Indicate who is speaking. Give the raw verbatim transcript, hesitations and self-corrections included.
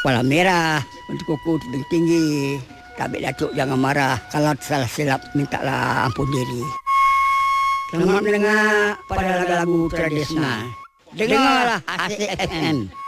Speaker 1: kepala merah, untuk kuku tudung tinggi. Tapi Datuk jangan marah, kalau salah silap mintalah ampun diri. Selamat mendengar pada lagu-lagu tradisional. Dengarlah A C F M.